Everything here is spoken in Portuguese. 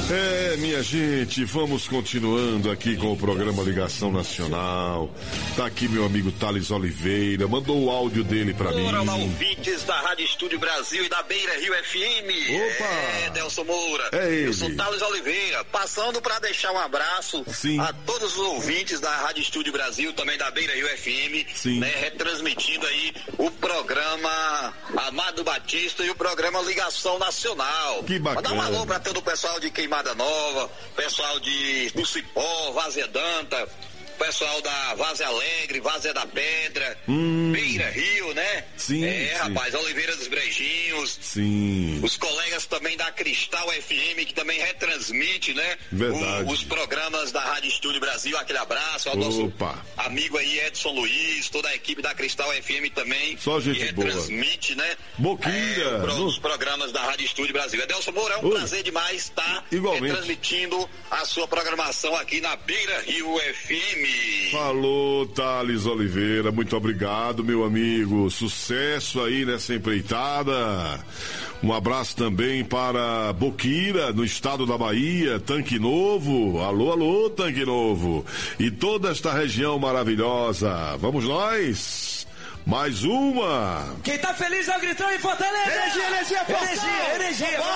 Minha gente, vamos continuando aqui com o programa Ligação Nacional. Tá aqui meu amigo Thales Oliveira, mandou o áudio dele pra mim. Olá, ouvintes da Rádio Estúdio Brasil e da Beira Rio FM. Opa! Delson Moura. Ele. Eu sou Thales Oliveira, passando para deixar um abraço a todos os ouvintes da Rádio Estúdio Brasil, também da Beira Rio FM, né, retransmitindo aí o programa Amado Batista e o programa Ligação Nacional. Que bacana. Mandar um alô para todo o pessoal de Queimada Nova, pessoal do Cipó, Várzea Danta, pessoal da Várzea Alegre, Várzea da Pedra, Beira Rio, né? Sim. Rapaz, Oliveira dos Brejinhos. Sim. Os colegas também da Cristal FM, que também retransmite, né? Verdade. Os programas da Rádio Estúdio Brasil, aquele abraço ao nosso amigo aí, Edson Luiz, toda a equipe da Cristal FM também. Só gente que retransmite, né? Boquinha. Os programas da Rádio Estúdio Brasil. Adelson Moura, é um prazer demais estar retransmitindo a sua programação aqui na Beira Rio FM. Falou, Thales Oliveira, muito obrigado, meu amigo. Sucesso aí nessa empreitada. Um abraço também para Boquira, no estado da Bahia, Tanque Novo. Alô, alô, Tanque Novo. E toda esta região maravilhosa. Vamos nós? Mais uma. Quem tá feliz é o Gritão em Fortaleza. Energia, energia.